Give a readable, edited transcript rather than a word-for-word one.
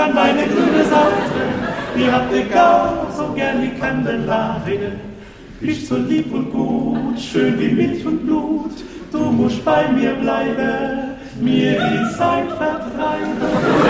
an meine grüne Seite. Ihr habt ihr gar so gern die Kandelarie. Bist so lieb und gut, schön wie Milch und Blut. Du musst bei mir bleiben, mir ist ein Vertreiber.